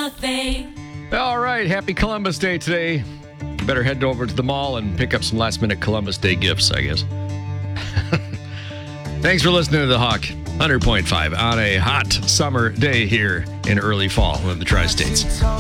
a thing. All right, happy Columbus Day today. Better head over to the mall and pick up some last-minute Columbus Day gifts, I guess. Thanks for listening to The Hawk, 100.5 on a hot summer day here in early fall in the Tri-States.